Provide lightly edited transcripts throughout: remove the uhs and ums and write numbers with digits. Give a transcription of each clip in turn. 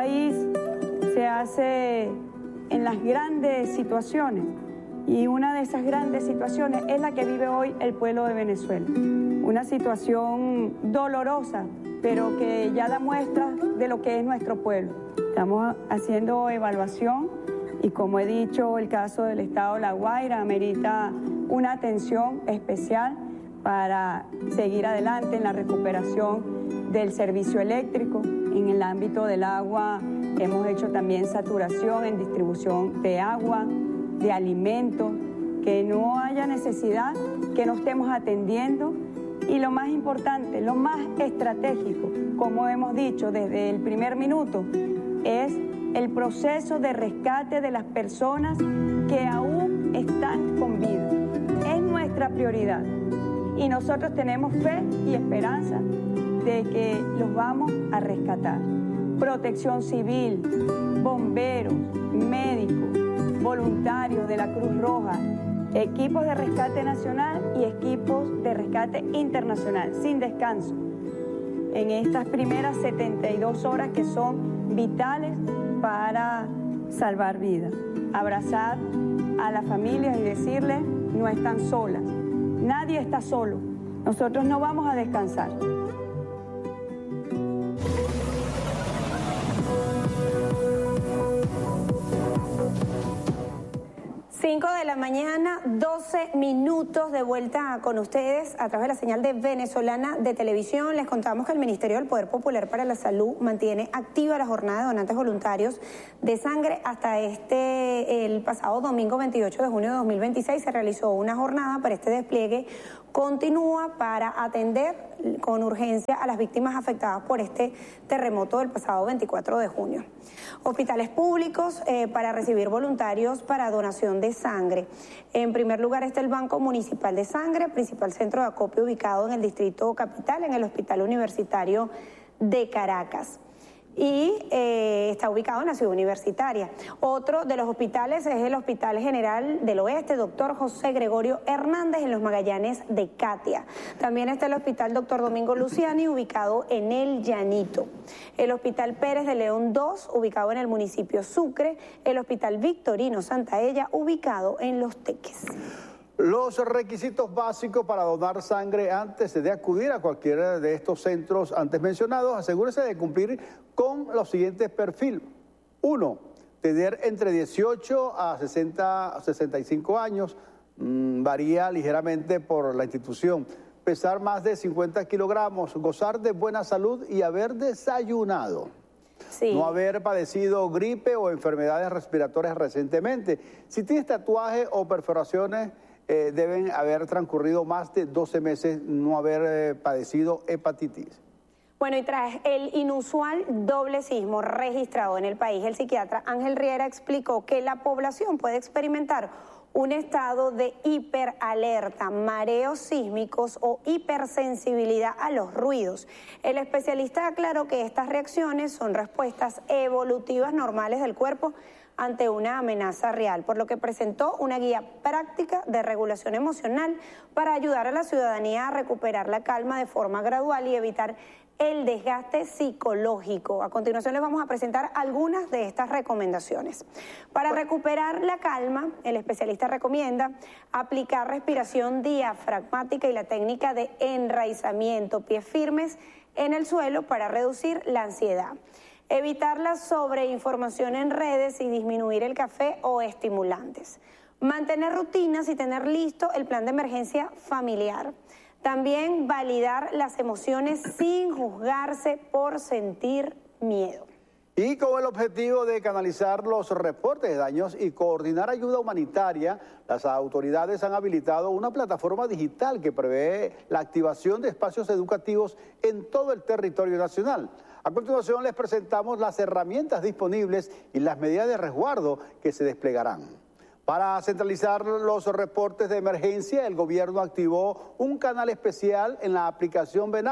país se hace en las grandes situaciones, y una de esas grandes situaciones es la que vive hoy el pueblo de Venezuela. Una situación dolorosa, pero que ya da muestra de lo que es nuestro pueblo. Estamos haciendo evaluación y, como he dicho, el caso del estado de La Guaira amerita una atención especial para seguir adelante en la recuperación del servicio eléctrico. En el ámbito del agua hemos hecho también saturación en distribución de agua, de alimentos, que no haya necesidad que no estemos atendiendo. Y lo más importante, lo más estratégico, como hemos dicho desde el primer minuto, es el proceso de rescate de las personas que aún están con vida. Es nuestra prioridad y nosotros tenemos fe y esperanza de que los vamos a rescatar. Protección civil, bomberos, médicos, voluntarios de la Cruz Roja, equipos de rescate nacional y equipos de rescate internacional, sin descanso, en estas primeras 72 horas que son vitales para salvar vidas. Abrazar a las familias y decirles, no están solas, nadie está solo, nosotros no vamos a descansar. 5 de la mañana, 12 minutos, de vuelta con ustedes a través de la señal de Venezolana de Televisión. Les contamos que el Ministerio del Poder Popular para la Salud mantiene activa la jornada de donantes voluntarios de sangre. Hasta el pasado domingo 28 de junio de 2026 se realizó una jornada para este despliegue. Continúa para atender con urgencia a las víctimas afectadas por este terremoto del pasado 24 de junio. Hospitales públicos para recibir voluntarios para donación de sangre. En primer lugar está el Banco Municipal de Sangre, principal centro de acopio ubicado en el Distrito Capital, en el Hospital Universitario de Caracas. Y está ubicado en la ciudad universitaria. Otro de los hospitales es el Hospital General del Oeste, Dr. José Gregorio Hernández, en los Magallanes de Catia. También está el Hospital Dr. Domingo Luciani, ubicado en el Llanito. El Hospital Pérez de León II, ubicado en el municipio Sucre. El Hospital Victorino Santaella, ubicado en Los Teques. Los requisitos básicos para donar sangre antes de acudir a cualquiera de estos centros antes mencionados, asegúrese de cumplir con los siguientes perfiles. 1. Tener entre 18 a 65 años, varía ligeramente por la institución. Pesar más de 50 kilogramos, gozar de buena salud y haber desayunado. Sí. No haber padecido gripe o enfermedades respiratorias recientemente. Si tienes tatuajes o perforaciones, deben haber transcurrido más de 12 meses, no haber padecido hepatitis. Bueno, y tras el inusual doble sismo registrado en el país, el psiquiatra Ángel Riera explicó que la población puede experimentar un estado de hiperalerta, mareos sísmicos o hipersensibilidad a los ruidos. El especialista aclaró que estas reacciones son respuestas evolutivas normales del cuerpo ante una amenaza real, por lo que presentó una guía práctica de regulación emocional para ayudar a la ciudadanía a recuperar la calma de forma gradual y evitar el desgaste psicológico. A continuación les vamos a presentar algunas de estas recomendaciones. Para recuperar la calma, el especialista recomienda aplicar respiración diafragmática y la técnica de enraizamiento, pies firmes en el suelo para reducir la ansiedad. Evitar la sobreinformación en redes y disminuir el café o estimulantes. Mantener rutinas y tener listo el plan de emergencia familiar. También validar las emociones sin juzgarse por sentir miedo. Y con el objetivo de canalizar los reportes de daños y coordinar ayuda humanitaria, las autoridades han habilitado una plataforma digital que prevé la activación de espacios educativos en todo el territorio nacional. A continuación les presentamos las herramientas disponibles y las medidas de resguardo que se desplegarán. Para centralizar los reportes de emergencia, el gobierno activó un canal especial en la aplicación VENAP,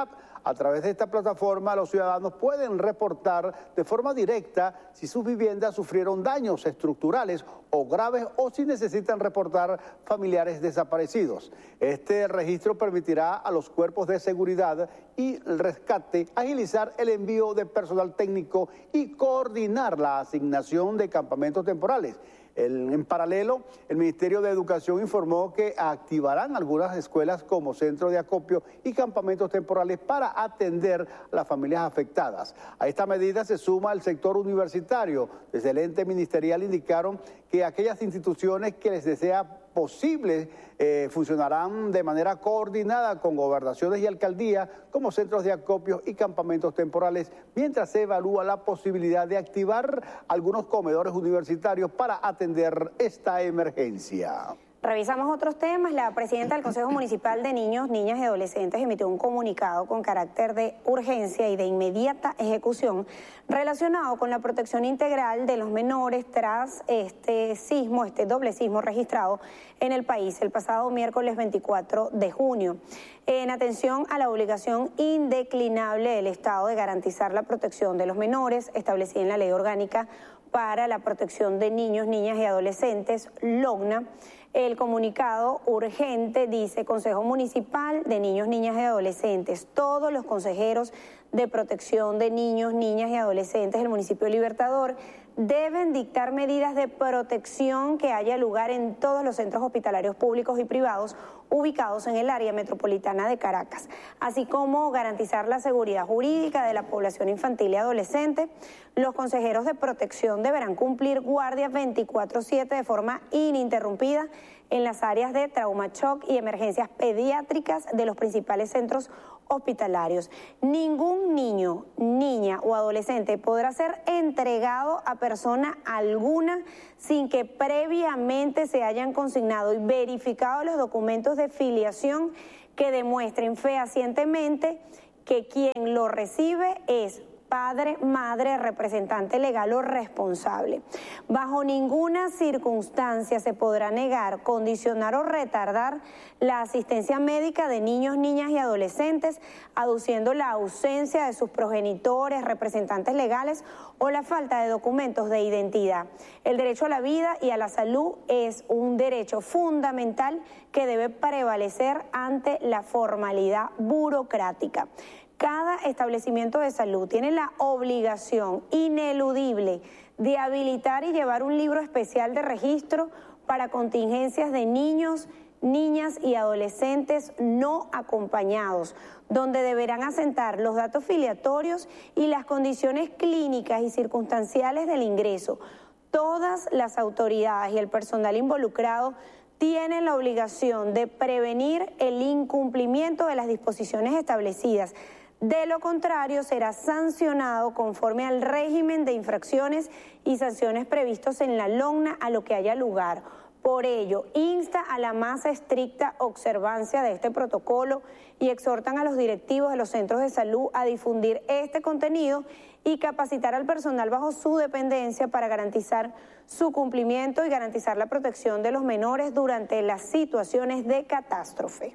A través de esta plataforma, los ciudadanos pueden reportar de forma directa si sus viviendas sufrieron daños estructurales o graves o si necesitan reportar familiares desaparecidos. Este registro permitirá a los cuerpos de seguridad y el rescate agilizar el envío de personal técnico y coordinar la asignación de campamentos temporales. En paralelo, el Ministerio de Educación informó que activarán algunas escuelas como centro de acopio y campamentos temporales para atender a las familias afectadas. A esta medida se suma el sector universitario. Desde el ente ministerial indicaron que aquellas instituciones que les desea posible funcionarán de manera coordinada con gobernaciones y alcaldías como centros de acopio y campamentos temporales, mientras se evalúa la posibilidad de activar algunos comedores universitarios para atender esta emergencia. Revisamos otros temas. La presidenta del Consejo Municipal de Niños, Niñas y Adolescentes emitió un comunicado con carácter de urgencia y de inmediata ejecución relacionado con la protección integral de los menores tras este doble sismo registrado en el país el pasado miércoles 24 de junio. En atención a la obligación indeclinable del Estado de garantizar la protección de los menores establecida en la Ley Orgánica para la Protección de Niños, Niñas y Adolescentes, LOGNA, el comunicado urgente dice: Consejo Municipal de Niños, Niñas y Adolescentes, todos los consejeros de protección de niños, niñas y adolescentes del municipio Libertador deben dictar medidas de protección que haya lugar en todos los centros hospitalarios públicos y privados ubicados en el área metropolitana de Caracas, así como garantizar la seguridad jurídica de la población infantil y adolescente. Los consejeros de protección deberán cumplir guardias 24/7 de forma ininterrumpida en las áreas de trauma shock y emergencias pediátricas de los principales centros hospitalarios. Ningún niño, niña o adolescente podrá ser entregado a persona alguna sin que previamente se hayan consignado y verificado los documentos de filiación que demuestren fehacientemente que quien lo recibe es padre, madre, representante legal o responsable. Bajo ninguna circunstancia se podrá negar, condicionar o retardar la asistencia médica de niños, niñas y adolescentes, aduciendo la ausencia de sus progenitores, representantes legales o la falta de documentos de identidad. El derecho a la vida y a la salud es un derecho fundamental que debe prevalecer ante la formalidad burocrática. Cada establecimiento de salud tiene la obligación ineludible de habilitar y llevar un libro especial de registro para contingencias de niños, niñas y adolescentes no acompañados, donde deberán asentar los datos filiatorios y las condiciones clínicas y circunstanciales del ingreso. Todas las autoridades y el personal involucrado tienen la obligación de prevenir el incumplimiento de las disposiciones establecidas. De lo contrario, será sancionado conforme al régimen de infracciones y sanciones previstos en la LOGNA a lo que haya lugar. Por ello, insta a la más estricta observancia de este protocolo y exhortan a los directivos de los centros de salud a difundir este contenido y capacitar al personal bajo su dependencia para garantizar su cumplimiento y garantizar la protección de los menores durante las situaciones de catástrofe.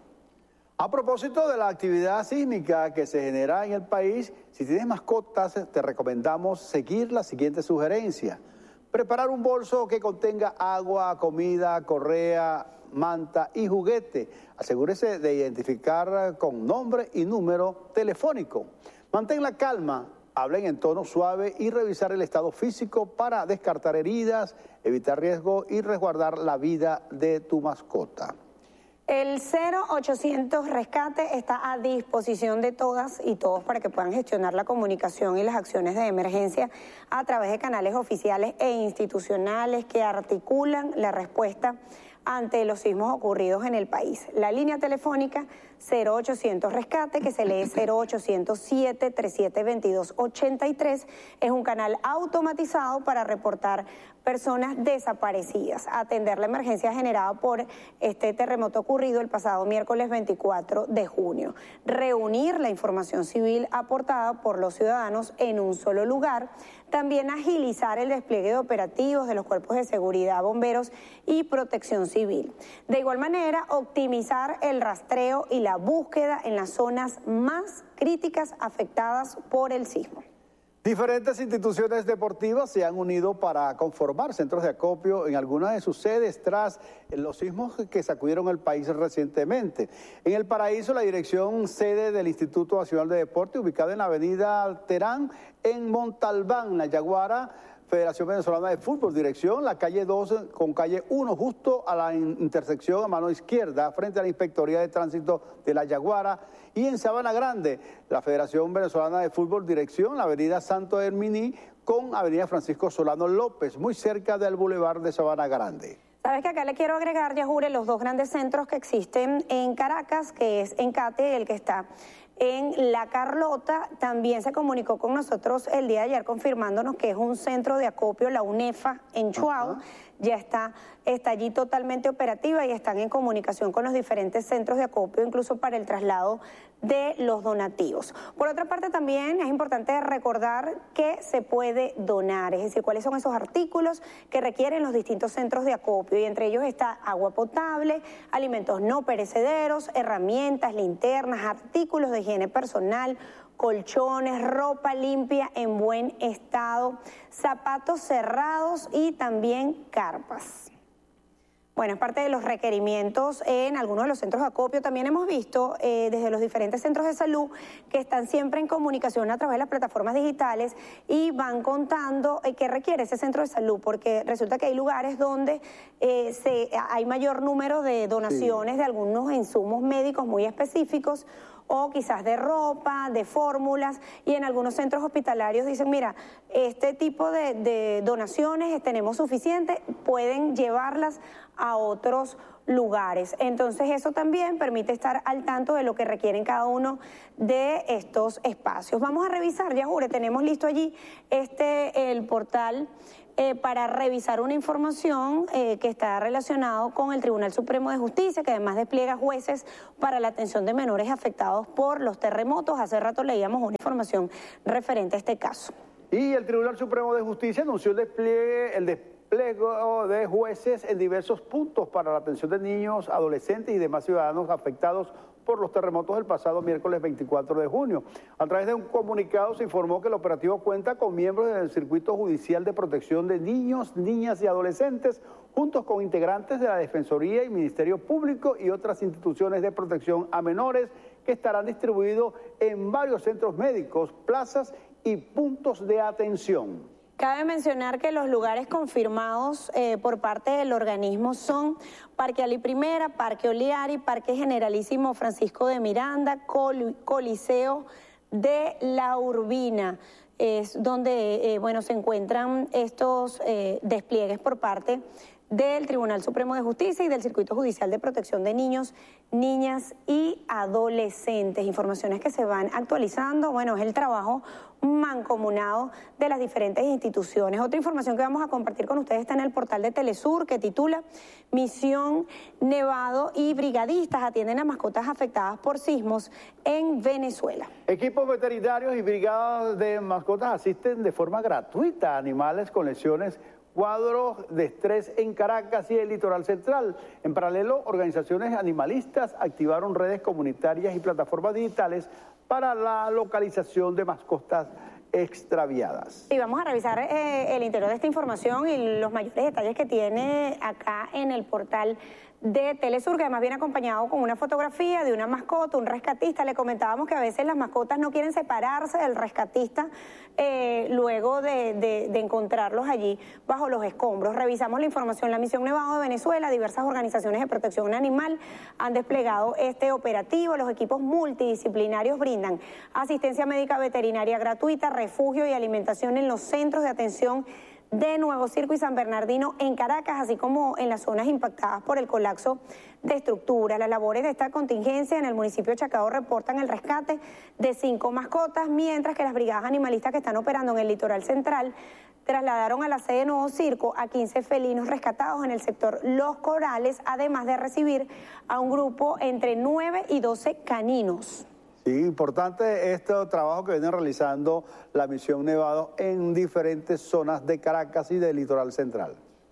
A propósito de la actividad sísmica que se genera en el país, si tienes mascotas, te recomendamos seguir la siguiente sugerencia. Preparar un bolso que contenga agua, comida, correa, manta y juguete. Asegúrese de identificar con nombre y número telefónico. Mantén la calma, hablen en tono suave y revisar el estado físico para descartar heridas, evitar riesgo y resguardar la vida de tu mascota. El 0800 Rescate está a disposición de todas y todos para que puedan gestionar la comunicación y las acciones de emergencia a través de canales oficiales e institucionales que articulan la respuesta ante los sismos ocurridos en el país. La línea telefónica 0800 Rescate, que se lee 0800 737 2283, es un canal automatizado para reportar personas desaparecidas, atender la emergencia generada por este terremoto ocurrido el pasado miércoles 24 de junio, reunir la información civil aportada por los ciudadanos en un solo lugar, también agilizar el despliegue de operativos de los cuerpos de seguridad, bomberos y protección civil. De igual manera, optimizar el rastreo y la la búsqueda en las zonas más críticas afectadas por el sismo. Diferentes instituciones deportivas se han unido para conformar centros de acopio en algunas de sus sedes tras los sismos que sacudieron el país recientemente. En El Paraíso, la dirección sede del Instituto Nacional de Deporte, ubicada en la avenida Terán, en Montalbán, La Yaguara, Federación Venezolana de Fútbol, dirección, la calle 2 con calle 1, justo a la intersección a mano izquierda, frente a la Inspectoría de Tránsito de La Yaguara. Y en Sabana Grande, la Federación Venezolana de Fútbol, dirección, la avenida Santo Herminí con avenida Francisco Solano López, muy cerca del Boulevard de Sabana Grande. Sabes que acá le quiero agregar, Yajure, los dos grandes centros que existen en Caracas, que es Encate, el que está en La Carlota. También se comunicó con nosotros el día de ayer confirmándonos que es un centro de acopio, la UNEFA, en Chuao. Ya está allí totalmente operativa y están en comunicación con los diferentes centros de acopio, incluso para el traslado de los donativos. Por otra parte, también es importante recordar que se puede donar, es decir, cuáles son esos artículos que requieren los distintos centros de acopio, y entre ellos está agua potable, alimentos no perecederos, herramientas, linternas, artículos de higiene personal, colchones, ropa limpia en buen estado, zapatos cerrados y también carpas. Bueno, es parte de los requerimientos en algunos de los centros de acopio. También hemos visto desde los diferentes centros de salud que están siempre en comunicación a través de las plataformas digitales y van contando qué requiere ese centro de salud, porque resulta que hay lugares donde hay mayor número de donaciones de algunos insumos médicos muy específicos, o quizás de ropa, de fórmulas, y en algunos centros hospitalarios dicen, mira, este tipo de donaciones tenemos suficiente, pueden llevarlas a otros lugares. Entonces eso también permite estar al tanto de lo que requieren cada uno de estos espacios. Vamos a revisar, Yajure, tenemos listo allí el portal para revisar una información que está relacionado con el Tribunal Supremo de Justicia, que además despliega jueces para la atención de menores afectados por los terremotos. Hace rato leíamos una información referente a este caso. Y el Tribunal Supremo de Justicia anunció el despliegue de jueces en diversos puntos para la atención de niños, adolescentes y demás ciudadanos afectados por los terremotos del pasado miércoles 24 de junio. A través de un comunicado se informó que el operativo cuenta con miembros del Circuito Judicial de Protección de Niños, Niñas y Adolescentes, juntos con integrantes de la Defensoría y Ministerio Público y otras instituciones de protección a menores, que estarán distribuidos en varios centros médicos, plazas y puntos de atención. Cabe mencionar que los lugares confirmados por parte del organismo son Parque Ali Primera, Parque Oliari, Parque Generalísimo Francisco de Miranda, Coliseo de la Urbina. Es donde se encuentran estos despliegues por parte del Tribunal Supremo de Justicia y del Circuito Judicial de Protección de Niños, Niñas y Adolescentes. Informaciones que se van actualizando. Bueno, es el trabajo mancomunado de las diferentes instituciones. Otra información que vamos a compartir con ustedes está en el portal de Telesur, que titula Misión Nevado y brigadistas atienden a mascotas afectadas por sismos en Venezuela. Equipos veterinarios y brigadas de mascotas asisten de forma gratuita a animales con lesiones, cuadros de estrés en Caracas y el litoral central. En paralelo, organizaciones animalistas activaron redes comunitarias y plataformas digitales para la localización de mascotas extraviadas. Y vamos a revisar el interior de esta información y los mayores detalles que tiene acá en el portal de Telesur, que además viene acompañado con una fotografía de una mascota, un rescatista. Le comentábamos que a veces las mascotas no quieren separarse del rescatista luego de encontrarlos allí bajo los escombros. Revisamos la información. La Misión Nevado de Venezuela, diversas organizaciones de protección animal han desplegado este operativo. Los equipos multidisciplinarios brindan asistencia médica veterinaria gratuita, refugio y alimentación en los centros de atención de Nuevo Circo y San Bernardino en Caracas, así como en las zonas impactadas por el colapso de estructuras. Las labores de esta contingencia en el municipio de Chacao reportan el rescate de 5 mascotas, mientras que las brigadas animalistas que están operando en el litoral central trasladaron a la sede de Nuevo Circo a 15 felinos rescatados en el sector Los Corales, además de recibir a un grupo entre 9 y 12 caninos. Sí, importante este trabajo que viene realizando la Misión Nevado en diferentes zonas de Caracas y del litoral central.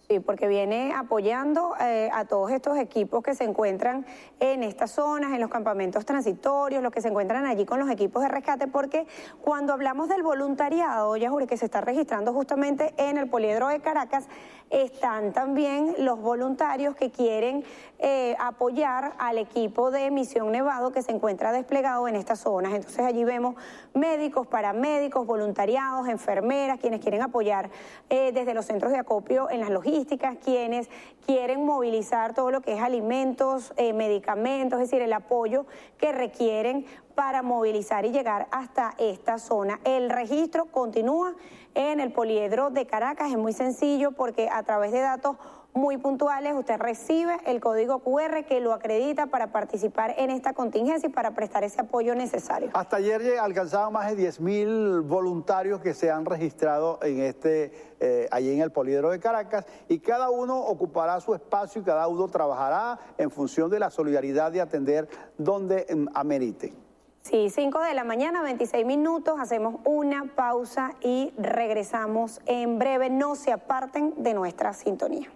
Sí, porque viene apoyando a todos estos equipos que se encuentran en estas zonas, en los campamentos transitorios, los que se encuentran allí con los equipos de rescate, porque cuando hablamos del voluntariado, Yajuri, que se está registrando justamente en el Poliedro de Caracas, están también los voluntarios que quieren apoyar al equipo de Misión Nevado que se encuentra desplegado en estas zonas. Entonces allí vemos médicos, paramédicos, voluntariados, enfermeras, quienes quieren apoyar desde los centros de acopio en las logísticas, quienes quieren movilizar todo lo que es alimentos, medicamentos, es decir, el apoyo que requieren para movilizar y llegar hasta esta zona. El registro continúa en el Poliedro de Caracas, es muy sencillo porque a través de datos muy puntuales usted recibe el código QR que lo acredita para participar en esta contingencia y para prestar ese apoyo necesario. Hasta ayer alcanzaban más de 10.000 voluntarios que se han registrado en allí en el Poliedro de Caracas, y cada uno ocupará su espacio y cada uno trabajará en función de la solidaridad de atender donde amerite. Sí, 5 de la mañana, 26 minutos, hacemos una pausa y regresamos en breve. No se aparten de nuestra sintonía.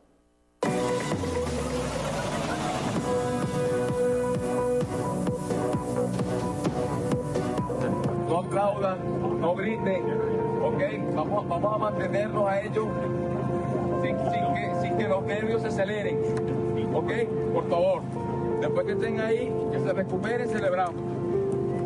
No aplaudan, no griten, ¿ok? Vamos a mantenernos a ellos sin que los nervios se aceleren, ¿ok? Por favor, después que estén ahí, que se recuperen, celebramos.